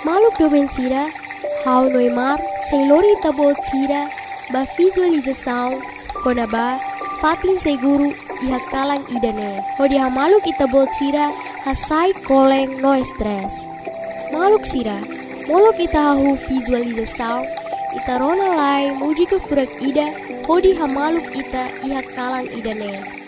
Maluk doben sira, hau noimar, sem lori tabot sira, ba visualização, konaba, patin seguro, iha kalang idane. Hodi ha maluk itabot sira, hasai koleng no stress. Maluk sira, molok ita hahu visualização, ita rona lai muji ke furak ida, hodi ha maluk ita iha kalang idane.